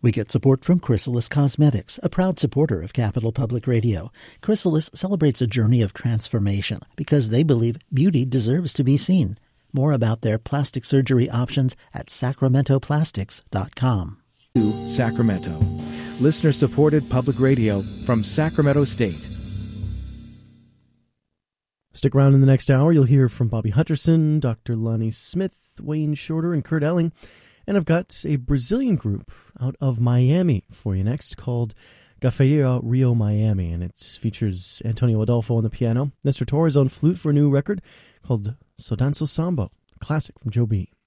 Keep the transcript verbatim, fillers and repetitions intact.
We get support from Chrysalis Cosmetics, a proud supporter of Capital Public Radio. Chrysalis celebrates a journey of transformation because they believe beauty deserves to be seen. More about their plastic surgery options at sacramento plastics dot com. Sacramento. Listener-supported public radio from Sacramento State. Stick around in the next hour. You'll hear from Bobby Hutcherson, Doctor Lonnie Smith, Wayne Shorter, and Kurt Elling. And I've got a Brazilian group out of Miami for you next called Gafeira Rio Miami, and it features Antonio Adolfo on the piano, Nestor Torres on flute for a new record called Sodanço Samba, a classic from Joe B.